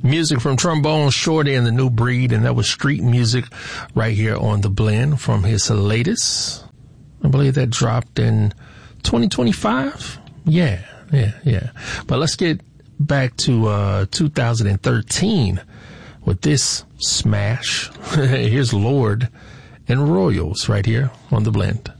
Music from Trombone Shorty and the New Breed, and that was Street Music right here on The Blend from his latest. I believe that dropped in 2025. Yeah. But let's get back to 2013 with this smash. Here's Lord and Royals right here on The Blend.